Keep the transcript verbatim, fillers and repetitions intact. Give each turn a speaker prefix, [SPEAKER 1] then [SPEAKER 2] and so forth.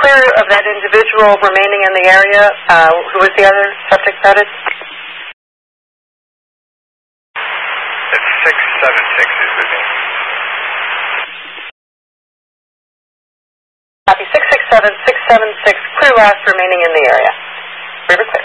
[SPEAKER 1] clear of that individual remaining in the area? Uh, who was the other subject noted?
[SPEAKER 2] It's six seven six is with me.
[SPEAKER 1] Copy six six seven, six seven six, clear last remaining in the area. River clear.